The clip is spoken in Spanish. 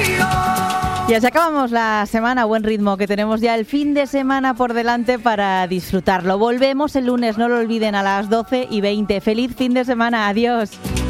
Y así acabamos la semana, buen ritmo, que tenemos ya el fin de semana por delante para disfrutarlo. Volvemos el lunes, no lo olviden, a las 12:20. Feliz fin de semana, adiós.